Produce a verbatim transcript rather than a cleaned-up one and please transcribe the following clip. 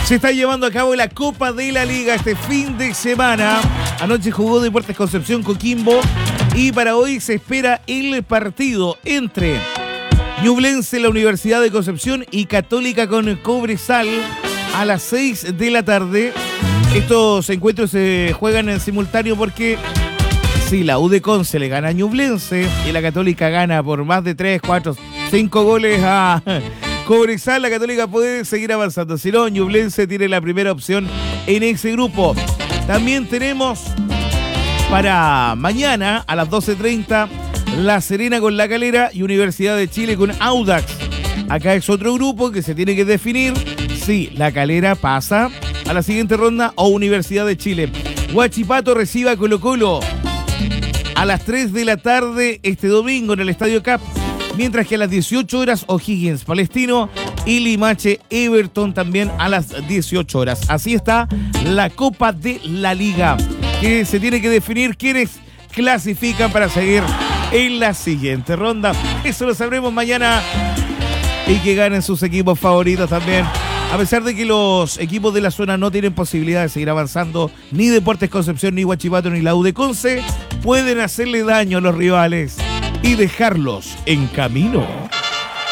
Se está llevando a cabo la Copa de la Liga este fin de semana. Anoche jugó Deportes Concepción Coquimbo y para hoy se espera el partido entre Ñublense, la Universidad de Concepción, y Católica con Cobresal a las seis de la tarde. Estos encuentros se juegan en simultáneo porque si la U de Conce le gana a Ñublense y la Católica gana por más de tres, cuatro, cinco goles a Cobresal, la Católica puede seguir avanzando. Si no, Ñublense tiene la primera opción en ese grupo. También tenemos para mañana a las doce treinta La Serena con La Calera y Universidad de Chile con Audax. Acá es otro grupo que se tiene que definir si La Calera pasa a la siguiente ronda o Universidad de Chile. Huachipato recibe a Colo Colo a las tres de la tarde este domingo en el Estadio Cap. Mientras que a las dieciocho horas O'Higgins Palestino y Limache Everton también a las dieciocho horas. Así está la Copa de la Liga, que se tiene que definir quiénes clasifican para seguir en la siguiente ronda. Eso lo sabremos mañana y que ganen sus equipos favoritos también. A pesar de que los equipos de la zona no tienen posibilidad de seguir avanzando, ni Deportes Concepción, ni Huachipato, ni la U de Conce pueden hacerle daño a los rivales y dejarlos en camino.